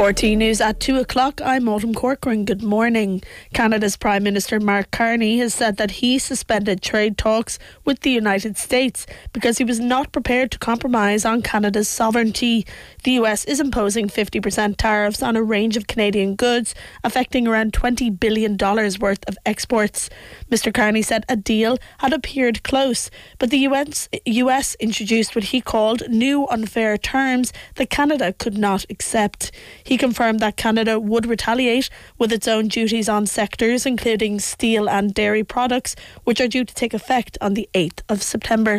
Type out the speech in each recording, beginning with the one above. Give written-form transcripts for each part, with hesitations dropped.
RTÉ News at 2 o'clock. I'm Autumn Corcoran. Good morning. Canada's Prime Minister Mark Carney has said that he suspended trade talks with the United States because he was not prepared to compromise on Canada's sovereignty. The US is imposing 50% tariffs on a range of Canadian goods, affecting around $20 billion worth of exports. Mr. Carney said a deal had appeared close, but the US introduced what he called new unfair terms that Canada could not accept. He confirmed that Canada would retaliate with its own duties on sectors including steel and dairy products, which are due to take effect on the 8th of September.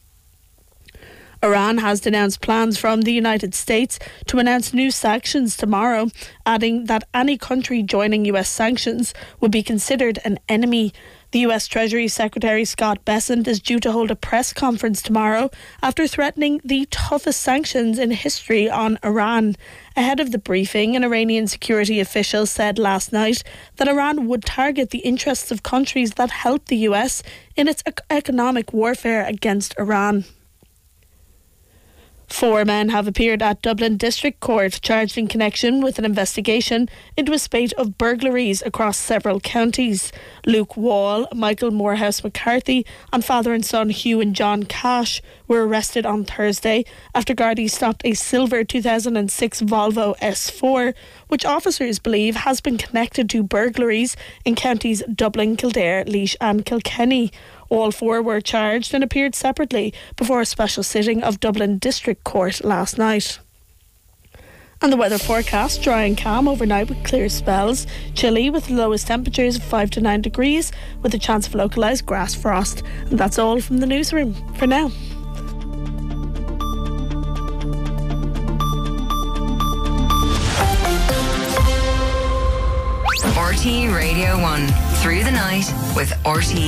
Iran has denounced plans from the United States to announce new sanctions tomorrow, adding that any country joining US sanctions would be considered an enemy. The US Treasury Secretary Scott Bessent is due to hold a press conference tomorrow after threatening the toughest sanctions in history on Iran. Ahead of the briefing, an Iranian security official said last night that Iran would target the interests of countries that help the US in its economic warfare against Iran. 4 men have appeared at Dublin District Court charged in connection with an investigation into a spate of burglaries across several counties. Luke Wall, Michael Morehouse McCarthy and father and son Hugh and John Cash were arrested on Thursday after Gardaí stopped a silver 2006 Volvo S4, which officers believe has been connected to burglaries in counties Dublin, Kildare, Laois and Kilkenny. All 4 were charged and appeared separately before a special sitting of Dublin District Court last night. And the weather forecast: dry and calm overnight with clear spells. Chilly with lowest temperatures of 5 to 9 degrees with a chance of localised grass frost. And that's all from the newsroom for now. RTÉ Radio 1 through the night with RTÉ.